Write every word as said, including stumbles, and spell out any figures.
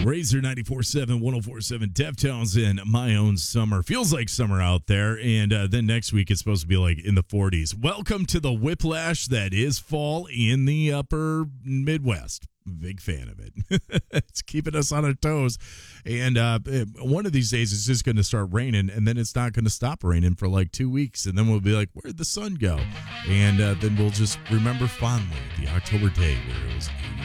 Razor ninety-four point seven, one oh four point seven, Deftones in My Own Summer. Feels like summer out there, and uh, then next week it's supposed to be like in the forties. Welcome to the whiplash that is fall in the upper Midwest. Big fan of it. It's keeping us on our toes. And uh, one of these days it's just going to start raining, and then it's not going to stop raining for like two weeks. And then we'll be like, where'd the sun go? And uh, then we'll just remember fondly the October day where it was eighty